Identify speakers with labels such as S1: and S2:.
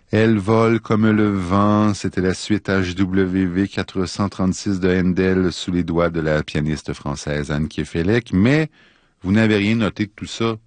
S1: Elle vole comme le vent, c'était la suite HWV 436 de Handel sous les doigts de la pianiste française Anne Kefelec, mais vous n'avez rien noté de tout ça.